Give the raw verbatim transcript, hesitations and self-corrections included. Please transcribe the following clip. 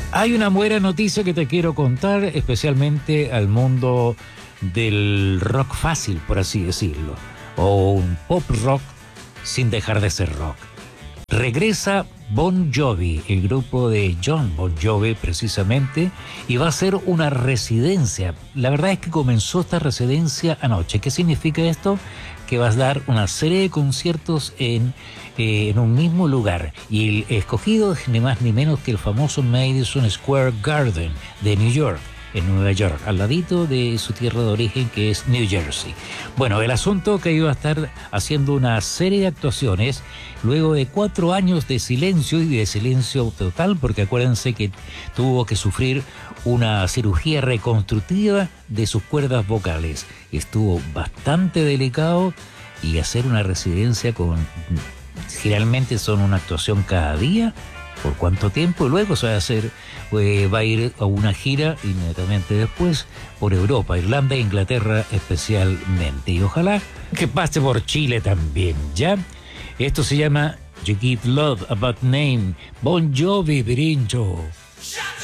Hay una buena noticia que te quiero contar, especialmente al mundo del rock fácil, por así decirlo, o un pop rock sin dejar de ser rock. Regresa Bon Jovi, el grupo de John Bon Jovi precisamente, y va a ser una residencia. La verdad es que comenzó esta residencia anoche. ¿Qué significa esto? Que vas a dar una serie de conciertos en, eh, en un mismo lugar. Y el escogido es ni más ni menos que el famoso Madison Square Garden de New York, en Nueva York, al ladito de su tierra de origen, que es New Jersey. Bueno, el asunto que iba a estar haciendo una serie de actuaciones luego de cuatro años de silencio y de silencio total, porque acuérdense que tuvo que sufrir una cirugía reconstructiva de sus cuerdas vocales. Estuvo bastante delicado, y hacer una residencia con... generalmente son una actuación cada día, por cuánto tiempo, y luego se va a hacer, eh, va a ir a una gira inmediatamente después por Europa, Irlanda e Inglaterra especialmente, y ojalá que pase por Chile también, ¿ya? Esto se llama You Give Love a Bad Name, Bon Jovi, Pirincho.